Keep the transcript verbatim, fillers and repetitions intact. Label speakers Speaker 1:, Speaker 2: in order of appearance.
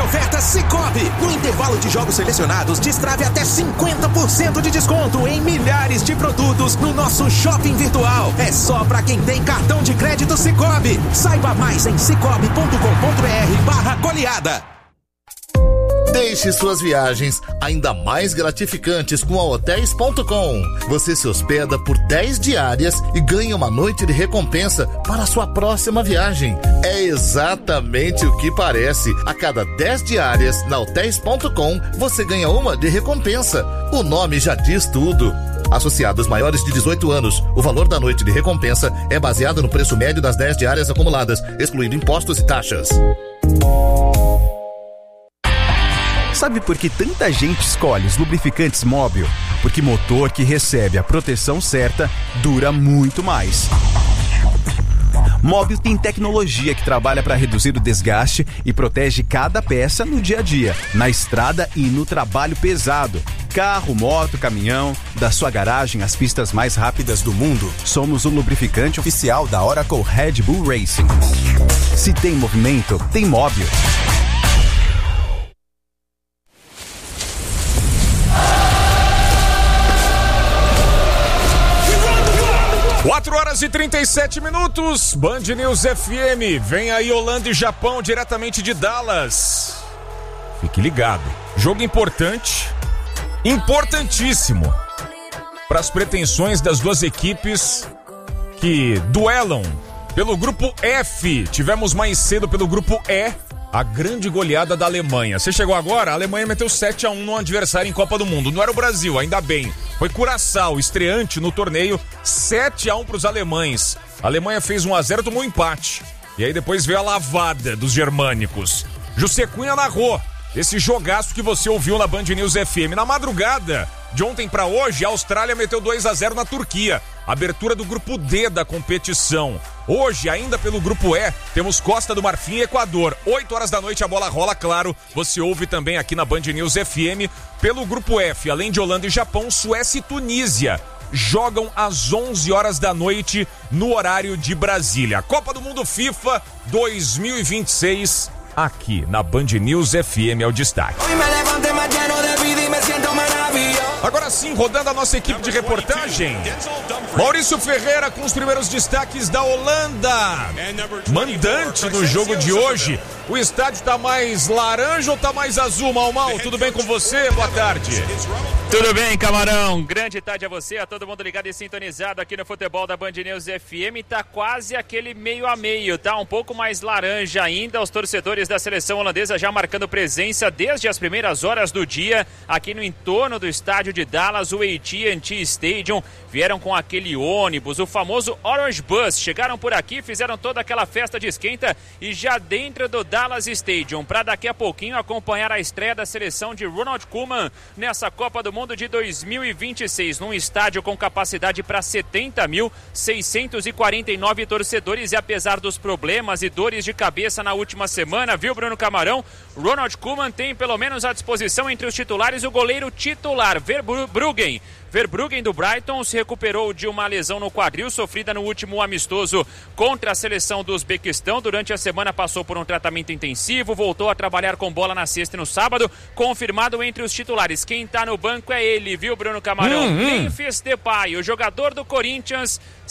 Speaker 1: ofertas Sicoob. No intervalo de jogos selecionados, destrave até cinquenta por cento de desconto em milhares de produtos no nosso shopping virtual. É só pra quem tem cartão de crédito Sicoob. Saiba mais em cicobi ponto com ponto br barra goleada.
Speaker 2: Deixe suas viagens ainda mais gratificantes com a hotéis ponto com. Você se hospeda por dez diárias e ganha uma noite de recompensa para a sua próxima viagem. É exatamente o que parece. A cada dez diárias na hotéis ponto com, você ganha uma de recompensa. O nome já diz tudo. Associados maiores de dezoito anos, o valor da noite de recompensa é baseado no preço médio das dez diárias acumuladas, excluindo impostos e taxas.
Speaker 3: Sabe por que tanta gente escolhe os lubrificantes Móbil? Porque motor que recebe a proteção certa dura muito mais. Móbil tem tecnologia que trabalha para reduzir o desgaste e protege cada peça no dia a dia, na estrada e no trabalho pesado. Carro, moto, caminhão, da sua garagem às pistas mais rápidas do mundo, somos o lubrificante oficial da Oracle Red Bull Racing. Se tem movimento, tem Móbil.
Speaker 4: quatro horas e trinta e sete minutos, Band News F M, vem aí Holanda e Japão diretamente de Dallas. Fique ligado, jogo importante, importantíssimo para as pretensões das duas equipes que duelam pelo grupo F. Tivemos mais cedo pelo grupo E a grande goleada da Alemanha. Você chegou agora? A Alemanha meteu sete a um no adversário em Copa do Mundo. Não era o Brasil, ainda bem. Foi Curaçao, estreante no torneio, sete a um para os alemães. A Alemanha fez um a zero, tomou um empate. E aí depois veio a lavada dos germânicos. José Cunha narrou esse jogaço que você ouviu na Band News F M. Na madrugada de ontem para hoje, a Austrália meteu dois a zero na Turquia. Abertura do grupo D da competição. Hoje, ainda pelo grupo E, temos Costa do Marfim e Equador. oito horas da noite a bola rola, claro. Você ouve também aqui na Band News F M. Pelo grupo F, além de Holanda e Japão, Suécia e Tunísia jogam às onze horas da noite no horário de Brasília. Copa do Mundo FIFA dois mil e vinte e seis, aqui na Band News F M é o destaque. Agora sim, rodando a nossa equipe de reportagem, Maurício Ferreira com os primeiros destaques da Holanda. Mandante no jogo de hoje. O estádio tá mais laranja ou tá mais azul, Mal Mal? Tudo bem com você? Boa tarde.
Speaker 5: Tudo bem, Camarão? Grande tarde a você, a todo mundo ligado e sintonizado aqui no futebol da Band News F M. Tá quase aquele meio a meio, tá um pouco mais laranja ainda. Os torcedores da seleção holandesa já marcando presença desde as primeiras horas do dia aqui no entorno do estádio de Dallas, o A T and T Stadium. Vieram com aquele ônibus, o famoso Orange Bus. Chegaram por aqui, fizeram toda aquela festa de esquenta e já dentro do Dallas Stadium, para daqui a pouquinho acompanhar a estreia da seleção de Ronald Koeman nessa Copa do Mundo de dois mil e vinte e seis, num estádio com capacidade para setenta mil seiscentos e quarenta e nove torcedores. E apesar dos problemas e dores de cabeça na última semana, viu, Bruno Camarão? Ronald Koeman tem pelo menos à disposição entre os titulares o goleiro titular, Verbruggen. Verbruggen do Brighton se recuperou de uma lesão no quadril sofrida no último amistoso contra a seleção do Uzbequistão. Durante a semana passou por um tratamento intensivo, voltou a trabalhar com bola na sexta e no sábado, confirmado entre os titulares. Quem tá no banco é ele, viu, Bruno Camarão?
Speaker 4: Hum, hum.
Speaker 5: Memphis Depay, o jogador do Corinthians,